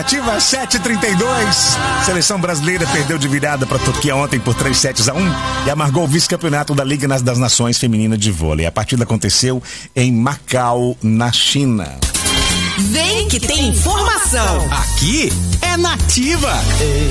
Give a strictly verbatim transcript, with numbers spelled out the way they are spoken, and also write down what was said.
Ativa sete e trinta e dois. Seleção brasileira perdeu de virada para a Turquia ontem por três sets a um e amargou o vice-campeonato da Liga das Nações Feminina de Vôlei. A partida aconteceu em Macau, na China. Vem que tem informação. Aqui é Nativa.